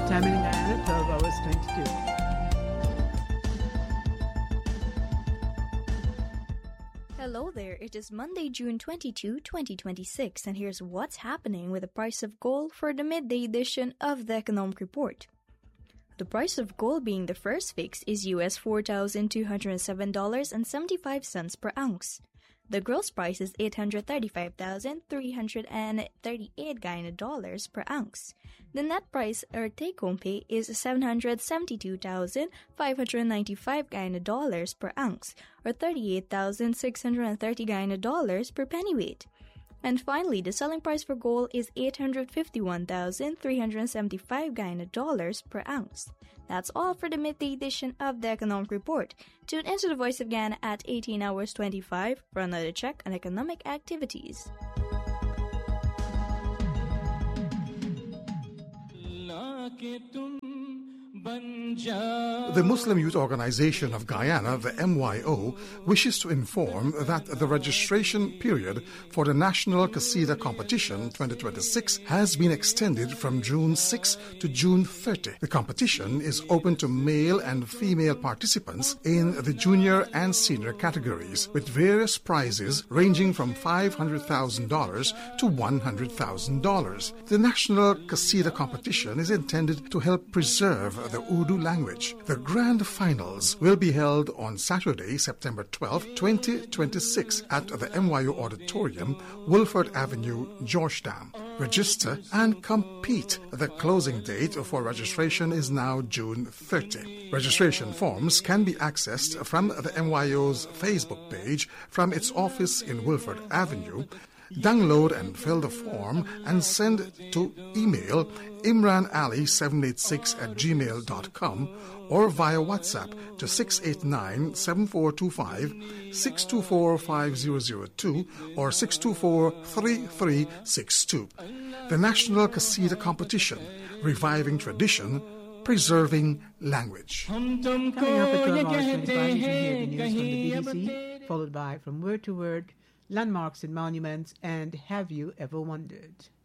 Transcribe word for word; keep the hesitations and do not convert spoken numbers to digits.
Time in Guyana, twelve hours twenty-two. Hello there, it is Monday, June twenty-second, twenty twenty-six, and here's what's happening with the price of gold for the midday edition of the Economic Report. The price of gold being the first fix is U S four thousand two hundred seven dollars and seventy-five cents per ounce. The gross price is eight hundred thirty-five thousand three hundred thirty-eight Guyana dollars per ounce. The net price or take-home pay is seven hundred seventy-two thousand five hundred ninety-five Guyana dollars per ounce, or thirty-eight thousand six hundred thirty Guyana dollars per pennyweight. And finally, the selling price for gold is eight hundred fifty-one thousand three hundred seventy-five Guyana dollars per ounce. That's all for the midday edition of the Economic Report. Tune into the Voice of Ghana at eighteen hours twenty-five for another check on economic activities. The Muslim Youth Organization of Guyana, the M Y O, wishes to inform that the registration period for the National Qasida Competition twenty twenty-six has been extended from June sixth to June thirtieth. The competition is open to male and female participants in the junior and senior categories, with various prizes ranging from five hundred thousand dollars to one hundred thousand dollars. The National Qasida Competition is intended to help preserve the Urdu language. The grand finals will be held on Saturday, September twelfth, twenty twenty-six at the M Y O Auditorium, Wolford Avenue, Georgetown. Register and compete. The closing date for registration is now June thirtieth. Registration forms can be accessed from the M Y O's Facebook page from its office in Wolford Avenue. Download and fill the form and send to email imranali seven eight six at gmail dot com or via WhatsApp to six eight nine, seven four two five, six two four five zero zero two or six two four three three six two. The National Qasida Competition, reviving tradition, preserving language. Coming up at twelve hours twenty-five, you can hear the news from the B B C, followed by From Word to Word, Landmarks and Monuments, and Have You Ever Wondered?